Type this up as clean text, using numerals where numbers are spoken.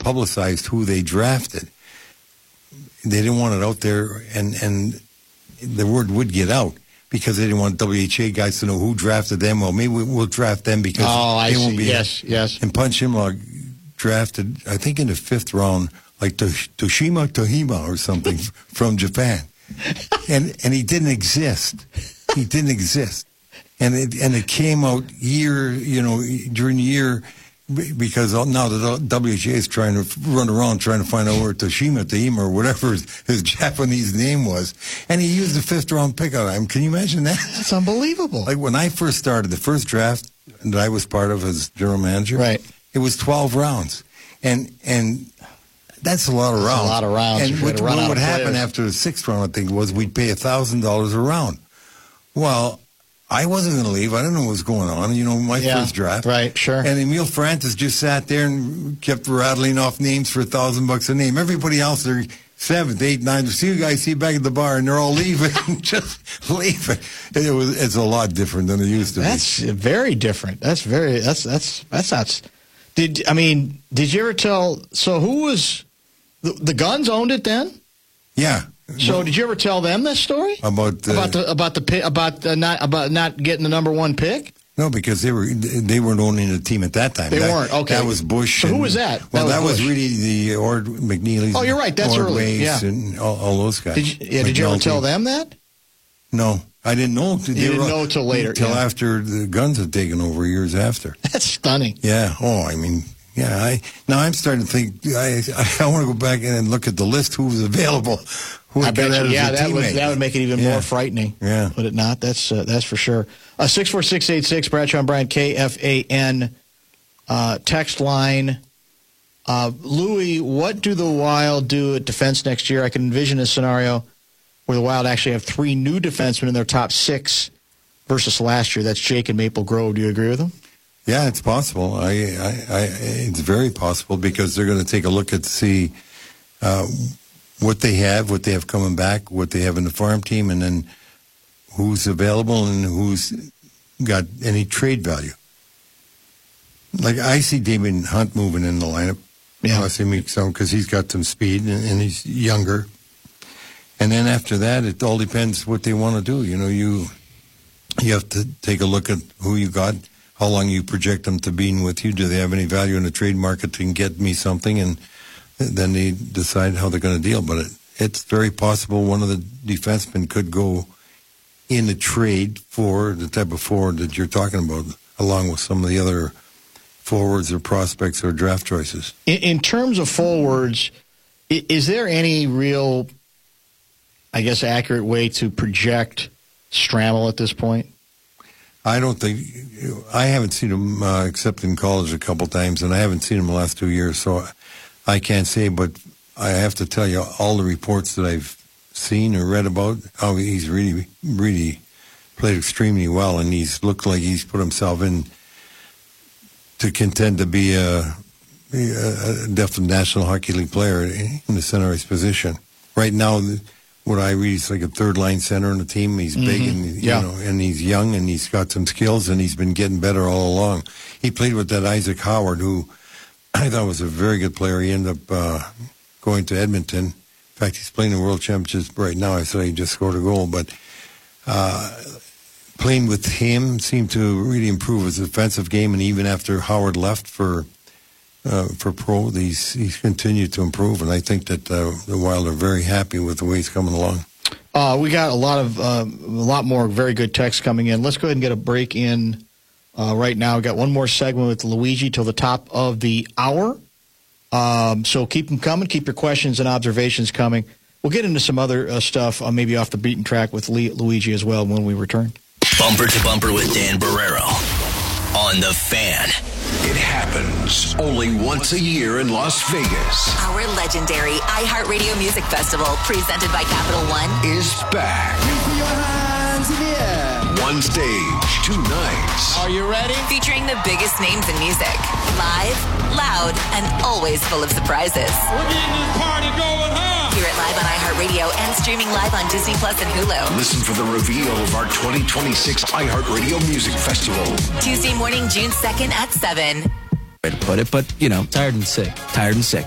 publicized who they drafted. They didn't want it out there, and the word would get out because they didn't want WHA guys to know who drafted them. Well, maybe we'll draft them because I won't see. be. Yes. And Punch Imlach drafted, I think in the 5th round, like Toshima Tohima or something from Japan. And he didn't exist. He didn't exist. And it came out during the year, because now the WHA is trying to run around trying to find out where Toshima Tohima or whatever his Japanese name was. And he used the 5th round pick on him. Can you imagine that? That's unbelievable. Like when I first started, the first draft that I was part of as general manager, right, it was 12 rounds. And that's a lot of rounds. A lot of rounds. And what would happen after the 6th round, I think, was we'd pay $1,000 a round. Well, I wasn't going to leave. I didn't know what was going on. My first draft. Right, sure. And Emil Francis just sat there and kept rattling off names for $1,000 a name. Everybody else, they're 7th, 8th, 9th. See you guys, see you back at the bar, and they're all leaving. Just leaving. It's a lot different than it used to be. That's very different. That's not. Did you ever tell? So who was the Guns owned it then? Yeah. So did you ever tell them this story about not getting the number 1 pick? No, because they weren't owning the team at that time. They weren't. Okay, that was Bush. So who was that? Well, that was really the Ord McNeely's. Oh, you're right. That's Ord early. Ways Yeah, and all those guys. Did you ever tell them that? No, I didn't know. You didn't know until later. Until after the Guns had taken over, years after. That's stunning. Yeah. Oh, yeah. I'm starting to think I want to go back and look at the list who was available. I bet you. Yeah, that would make it even more frightening. Yeah. Would it not? That's for sure. 64686 Bradshaw and Bryan KFAN text line. Louis, what do the Wild do at defense next year? I can envision a scenario where the Wild actually have 3 new defensemen in their top 6 versus last year. That's Jake and Maple Grove. Do you agree with him? Yeah, it's possible. It's very possible because they're going to take a look at see what they have coming back, what they have in the farm team, and then who's available and who's got any trade value. Like I see Damon Hunt moving in the lineup. Yeah, I see because he's got some speed and he's younger. And then after that, it all depends what they want to do. You have to take a look at who you got, how long you project them to being with you. Do they have any value in the trade market to get me something? And then they decide how they're going to deal. But it's very possible one of the defensemen could go in a trade for the type of forward that you're talking about, along with some of the other forwards or prospects or draft choices. In terms of forwards, is there any real, I guess, accurate way to project Stramel at this point? I don't think I haven't seen him except in college a couple times, and I haven't seen him the last 2 years, so I can't say. But I have to tell you, all the reports that I've seen or read about, he's really, really played extremely well, and he's looked like he's put himself in to contend to be a definite National Hockey League player in the center ice position. Right now, what I read is like a third-line center on the team. He's big and and he's young and he's got some skills and he's been getting better all along. He played with that Isaac Howard, who I thought was a very good player. He ended up going to Edmonton. In fact, he's playing the World Championships right now. I saw he just scored a goal, but playing with him seemed to really improve his defensive game. And even after Howard left for pro, he's continued to improve, and I think that the Wild are very happy with the way he's coming along. We got a lot more very good texts coming in. Let's go ahead and get a break in right now. We got one more segment with Luigi till the top of the hour. So keep them coming. Keep your questions and observations coming. We'll get into some other stuff, maybe off the beaten track with Luigi as well when we return. Bumper to Bumper with Dan Barreiro on The Fan. It happens only once a year in Las Vegas. Our legendary iHeartRadio Music Festival, presented by Capital One, is back. Your hands in the air. One stage, 2 nights. Are you ready? featuring the biggest names in music. Live, loud, and always full of surprises. We're getting this party going, huh? Hear it live on iHeartRadio and streaming live on Disney Plus and Hulu. Listen for the reveal of our 2026 iHeartRadio Music Festival. Tuesday morning, June 2nd at 7. Way to put it, but, tired and sick. Tired and sick.